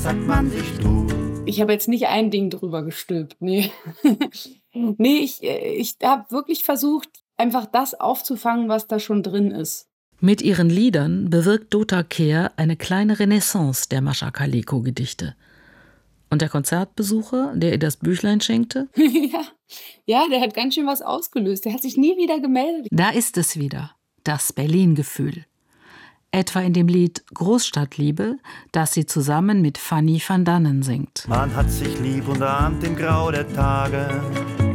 sagt man sich du. Ich habe jetzt nicht ein Ding drüber gestülpt, nee. Nee, ich habe wirklich versucht, einfach das aufzufangen, was da schon drin ist. Mit ihren Liedern bewirkt Dota Kehr eine kleine Renaissance der Mascha Kaleko-Gedichte. Und der Konzertbesucher, der ihr das Büchlein schenkte? Ja, der hat ganz schön was ausgelöst. Der hat sich nie wieder gemeldet. Da ist es wieder, das Berlin-Gefühl. Etwa in dem Lied Großstadtliebe, das sie zusammen mit Fanny van Dannen singt. Man hat sich lieb und ahnt im Grau der Tage.